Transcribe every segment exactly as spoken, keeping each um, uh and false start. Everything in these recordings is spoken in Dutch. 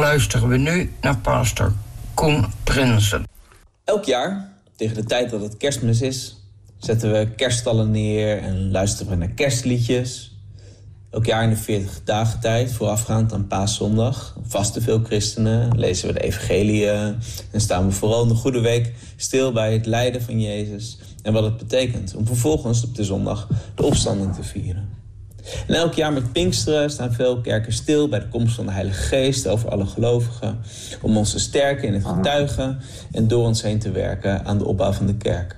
luisteren we nu naar pastor Koen Prinsen. Elk jaar, tegen de tijd dat het Kerstmis is, zetten we kerststallen neer en luisteren we naar kerstliedjes. Elk jaar in de veertig dagen tijd, voorafgaand aan Paaszondag, vasten veel christenen, lezen we de evangeliën en staan we vooral in de Goede Week stil bij het lijden van Jezus en wat het betekent om vervolgens op de zondag de opstanding te vieren. En elk jaar met Pinksteren staan veel kerken stil bij de komst van de Heilige Geest over alle gelovigen, om ons te sterken in het getuigen en door ons heen te werken aan de opbouw van de kerk.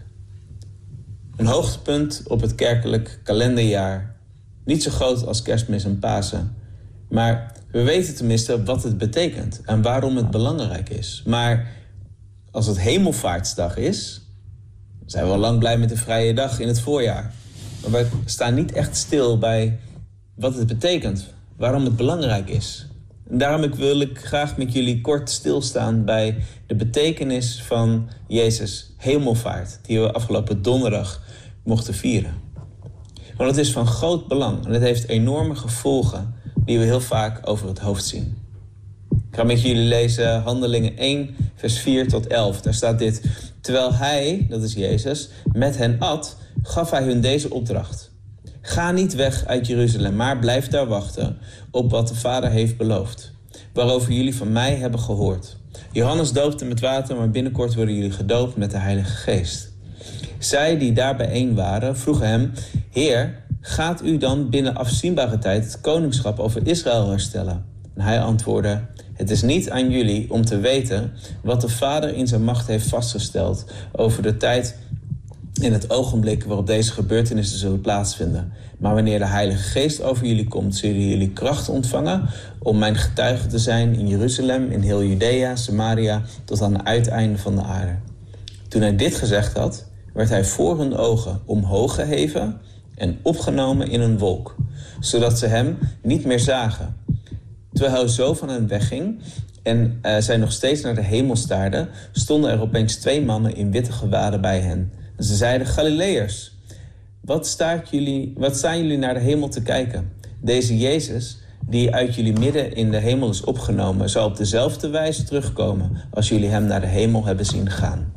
Een hoogtepunt op het kerkelijk kalenderjaar. Niet zo groot als Kerstmis en Pasen. Maar we weten tenminste wat het betekent en waarom het belangrijk is. Maar als het Hemelvaartsdag is, zijn we al lang blij met de vrije dag in het voorjaar. Maar we staan niet echt stil bij wat het betekent, waarom het belangrijk is. En daarom wil ik graag met jullie kort stilstaan bij de betekenis van Jezus' hemelvaart, die we afgelopen donderdag mochten vieren. Want het is van groot belang en het heeft enorme gevolgen die we heel vaak over het hoofd zien. Ik ga met jullie lezen Handelingen één, vers vier tot elf. Daar staat dit: terwijl hij, dat is Jezus, met hen at, gaf hij hun deze opdracht. Ga niet weg uit Jeruzalem, maar blijf daar wachten op wat de Vader heeft beloofd, waarover jullie van mij hebben gehoord. Johannes doopte met water, maar binnenkort worden jullie gedoopt met de Heilige Geest. Zij die daar bijeen waren, vroegen hem: Heer, gaat u dan binnen afzienbare tijd het koningschap over Israël herstellen? En hij antwoordde: het is niet aan jullie om te weten wat de Vader in zijn macht heeft vastgesteld over de tijd en het ogenblik waarop deze gebeurtenissen zullen plaatsvinden. Maar wanneer de Heilige Geest over jullie komt, zullen jullie kracht ontvangen om mijn getuige te zijn in Jeruzalem, in heel Judea, Samaria, tot aan het uiteinde van de aarde. Toen hij dit gezegd had, werd hij voor hun ogen omhoog geheven en opgenomen in een wolk, zodat ze hem niet meer zagen. Terwijl hij zo van hen wegging en uh, zij nog steeds naar de hemel staarden, stonden er opeens twee mannen in witte gewaden bij hen. En ze zeiden: Galileërs, wat, staat jullie, wat staan jullie naar de hemel te kijken? Deze Jezus, die uit jullie midden in de hemel is opgenomen, zal op dezelfde wijze terugkomen als jullie hem naar de hemel hebben zien gaan.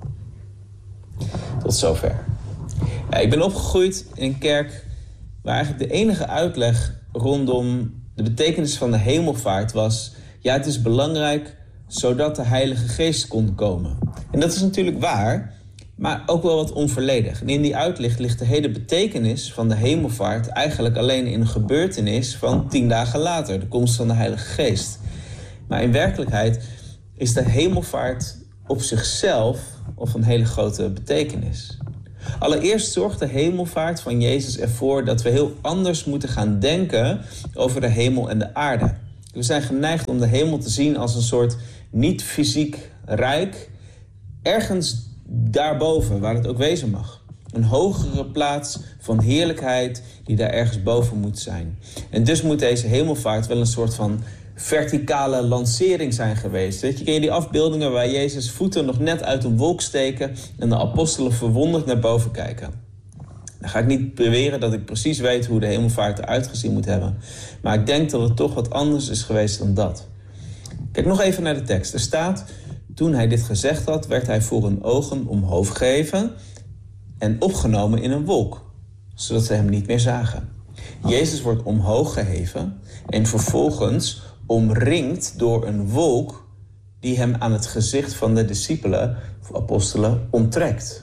Tot zover. Ja, ik ben opgegroeid in een kerk waar eigenlijk de enige uitleg rondom de betekenis van de hemelvaart was: ja, het is belangrijk zodat de Heilige Geest kon komen. En dat is natuurlijk waar, maar ook wel wat onvolledig. En in die uitleg ligt de hele betekenis van de hemelvaart eigenlijk alleen in een gebeurtenis van tien dagen later, de komst van de Heilige Geest. Maar in werkelijkheid is de hemelvaart op zichzelf of een hele grote betekenis. Allereerst zorgt de hemelvaart van Jezus ervoor dat we heel anders moeten gaan denken over de hemel en de aarde. We zijn geneigd om de hemel te zien als een soort niet-fysiek rijk, ergens daarboven, waar het ook wezen mag. Een hogere plaats van heerlijkheid die daar ergens boven moet zijn. En dus moet deze hemelvaart wel een soort van verticale lancering zijn geweest. Weet je, ken je die afbeeldingen waar Jezus voeten nog net uit een wolk steken en de apostelen verwonderd naar boven kijken? Dan ga ik niet beweren dat ik precies weet hoe de hemelvaart eruit gezien moet hebben. Maar ik denk dat het toch wat anders is geweest dan dat. Kijk nog even naar de tekst. Er staat: toen hij dit gezegd had, werd hij voor hun ogen omhoog geheven en opgenomen in een wolk, zodat ze hem niet meer zagen. Jezus wordt omhoog geheven en vervolgens omringd door een wolk die hem aan het gezicht van de discipelen of apostelen onttrekt.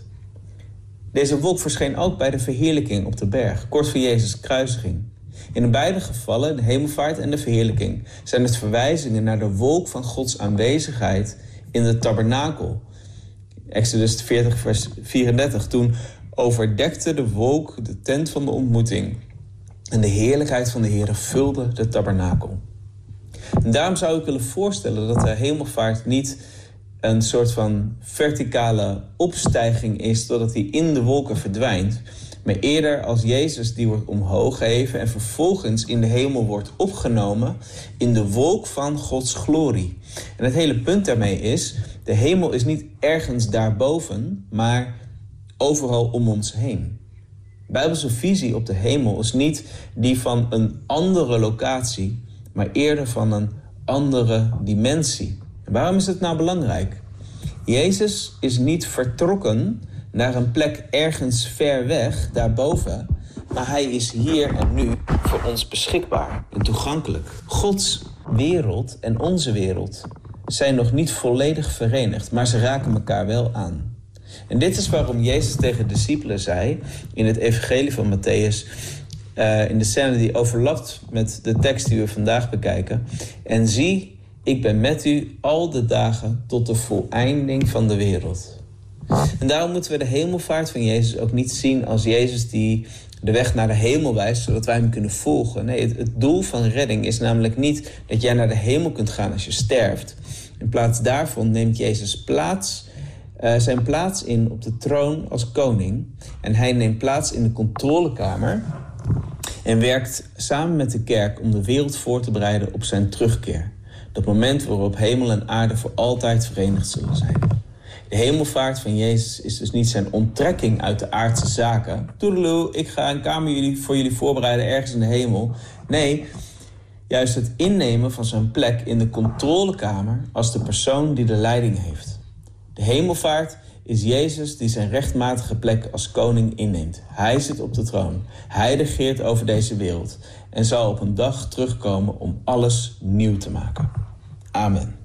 Deze wolk verscheen ook bij de verheerlijking op de berg, kort voor Jezus' kruisiging. In beide gevallen, de hemelvaart en de verheerlijking, zijn het verwijzingen naar de wolk van Gods aanwezigheid in de tabernakel. Exodus veertig, vers vierendertig. Toen overdekte de wolk de tent van de ontmoeting en de heerlijkheid van de Heer vulde de tabernakel. En daarom zou ik willen voorstellen dat de hemelvaart niet een soort van verticale opstijging is totdat hij in de wolken verdwijnt, maar eerder als Jezus die wordt omhoog geheven en vervolgens in de hemel wordt opgenomen in de wolk van Gods glorie. En het hele punt daarmee is, de hemel is niet ergens daarboven, maar overal om ons heen. Bijbelse visie op de hemel is niet die van een andere locatie, maar eerder van een andere dimensie. En waarom is het nou belangrijk? Jezus is niet vertrokken naar een plek ergens ver weg, daarboven, maar hij is hier en nu voor ons beschikbaar en toegankelijk. Gods wereld en onze wereld zijn nog niet volledig verenigd, maar ze raken elkaar wel aan. En dit is waarom Jezus tegen de discipelen zei in het evangelie van Matthäus, uh, in de scène die overlapt met de tekst die we vandaag bekijken. En zie, ik ben met u al de dagen tot de voleinding van de wereld. En daarom moeten we de hemelvaart van Jezus ook niet zien als Jezus die de weg naar de hemel wijst, zodat wij hem kunnen volgen. Nee, het, het doel van redding is namelijk niet dat jij naar de hemel kunt gaan als je sterft. In plaats daarvan neemt Jezus plaats, uh, zijn plaats in op de troon als koning. En hij neemt plaats in de controlekamer en werkt samen met de kerk om de wereld voor te bereiden op zijn terugkeer. Dat moment waarop hemel en aarde voor altijd verenigd zullen zijn. De hemelvaart van Jezus is dus niet zijn onttrekking uit de aardse zaken. Toedeloe, ik ga een kamer jullie, voor jullie voorbereiden ergens in de hemel. Nee, juist het innemen van zijn plek in de controlekamer als de persoon die de leiding heeft. De hemelvaart is Jezus die zijn rechtmatige plek als koning inneemt. Hij zit op de troon. Hij regeert over deze wereld en zal op een dag terugkomen om alles nieuw te maken. Amen.